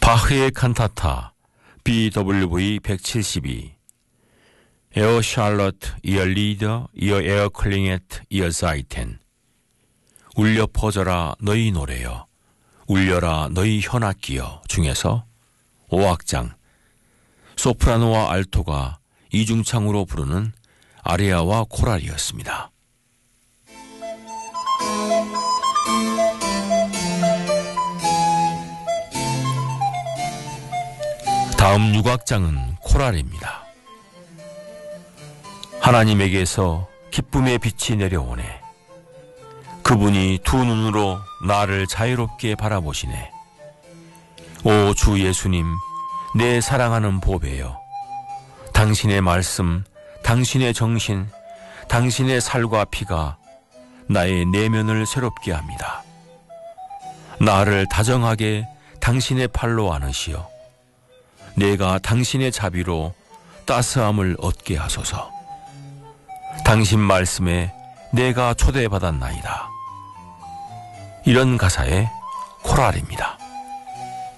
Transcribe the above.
바흐의 칸타타 BWV 172 에어 샬럿 이어 리더 이어 에어 클링엣 이어 사이텐 울려 퍼져라 너희 노래여 울려라 너희 현악기여 중에서 5악장 소프라노와 알토가 이중창으로 부르는 아리아와 코랄이었습니다. 다음 6악장은 코랄입니다. 하나님에게서 기쁨의 빛이 내려오네. 그분이 두 눈으로 나를 자유롭게 바라보시네. 오 주 예수님, 내 사랑하는 보배여, 당신의 말씀, 당신의 정신, 당신의 살과 피가 나의 내면을 새롭게 합니다. 나를 다정하게 당신의 팔로 안으시어 내가 당신의 자비로 따스함을 얻게 하소서. 당신 말씀에 내가 초대받았나이다. 이런 가사의 코랄입니다.